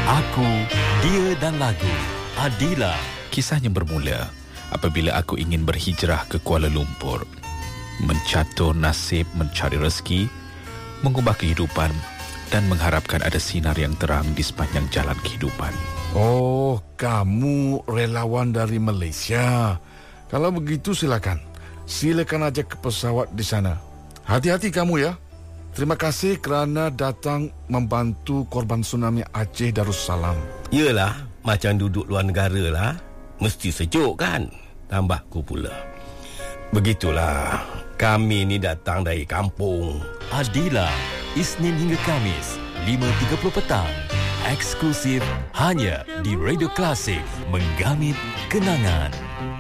Aku, Dia dan Lagu. Adila. Kisahnya bermula apabila aku ingin berhijrah ke Kuala Lumpur, mencatur nasib, mencari rezeki, mengubah kehidupan dan mengharapkan ada sinar yang terang di sepanjang jalan kehidupan. Oh, kamu relawan dari Malaysia. Kalau begitu silakan aja ke pesawat di sana. Hati-hati kamu ya. Terima kasih kerana datang membantu korban tsunami Aceh Darussalam. Yelah, macam duduk luar negara lah. Mesti sejuk kan? Tambahku pula. Begitulah, kami ni datang dari kampung. Adila, Isnin hingga Kamis, 5.30 petang. Eksklusif hanya di Radio Klasik. Menggamit kenangan.